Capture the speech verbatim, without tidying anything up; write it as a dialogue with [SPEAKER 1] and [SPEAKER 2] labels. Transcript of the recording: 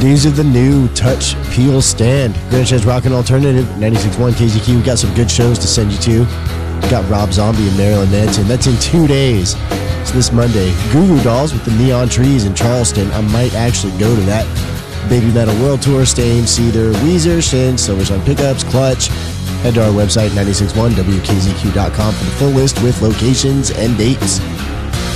[SPEAKER 1] News of the new Touch Peel Stand. Grand Shed's Rockin' Alternative, ninety-six point one K Z Q. We got some good shows to send you to. We got Rob Zombie and Marilyn Manson. That's in two days. It's this Monday. Goo Goo Dolls with the Neon Trees in Charleston. I might actually go to that Baby Metal World Tour. Staind, Seether, Weezer, Shin, Silver Sun Pickups, Clutch. Head to our website, nine six one W K Z Q dot com for the full list with locations and dates.